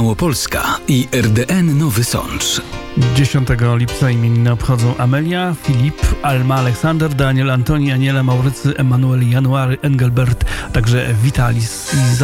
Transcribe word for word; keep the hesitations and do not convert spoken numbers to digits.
Małopolska i R D N Nowy Sącz. dziesiątego lipca imieniny obchodzą Amelia, Filip, Alma, Aleksander, Daniel, Antoni, Aniela, Maurycy, Emanuel, January, Engelbert, także Witalis i